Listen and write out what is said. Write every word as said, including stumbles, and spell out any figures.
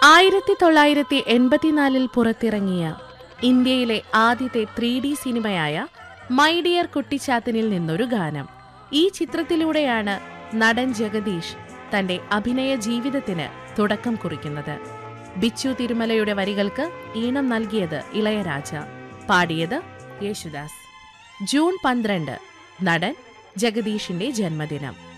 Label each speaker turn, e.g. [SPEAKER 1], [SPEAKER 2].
[SPEAKER 1] ആയിരത്തി തൊള്ളായിരത്തി എൺപത്തിനാലിൽ പുറത്തിറങ്ങിയ ഇന്ത്യയിലെ ആദ്യത്തെ ത്രീ ഡി സിനിമയായ മൈ ഡിയർ കുട്ടിച്ചാത്തനിൽ നിന്നൊരു ഗാനം. ഈ ചിത്രത്തിലൂടെയാണ് നടൻ ജഗദീഷ് തന്റെ അഭിനയ ജീവിതത്തിന് തുടക്കം കുറിക്കുന്നത്. ബിച്ചു തിരുമലയുടെ വരികൾക്ക് ഈണം നൽകിയത് ഇളയരാജ, പാടിയത് യേശുദാസ്. ജൂൺ പന്ത്രണ്ട് നടൻ ജഗദീഷിന്റെ ജന്മദിനം.